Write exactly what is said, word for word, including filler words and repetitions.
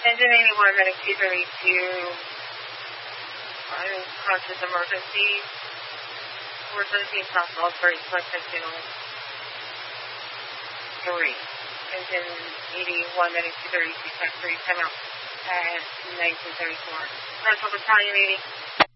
Engine eighty-one, medic two thirty-two, unconscious emergency, four seventeen South Salisbury, select channel three. Engine eighty-one, medic two thirty-two, check three, time out at nineteen thirty-four. Central Battalion eighty.